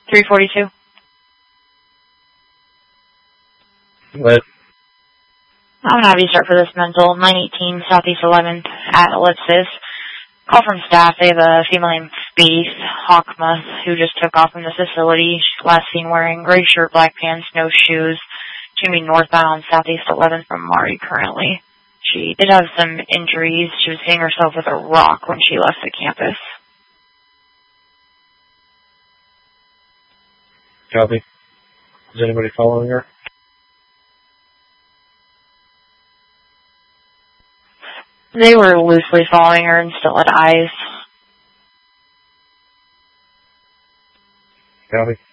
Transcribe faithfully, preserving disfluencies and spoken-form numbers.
three forty-two. What? I'm going to have you start for this mental. nine eighteen Southeast eleventh at Ellipsis. Call from staff. They have a female named Faith Hawkmuth who just took off from the facility. She's last seen wearing gray shirt, black pants, no shoes. She's going to be northbound on Southeast eleventh from Maury currently. She did have some injuries. She was hitting herself with a rock when she left the campus. Copy. Is anybody following her? They were loosely following her and still had eyes. Copy.